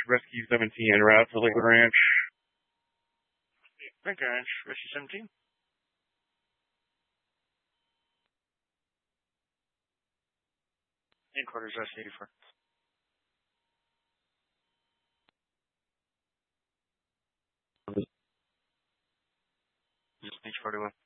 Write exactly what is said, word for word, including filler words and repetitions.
Rescue seventeen, en route to Lakewood Ranch. Lakewood Ranch, Rescue seventeen. Headquarters, Rescue eighty-four. Just H forty-one.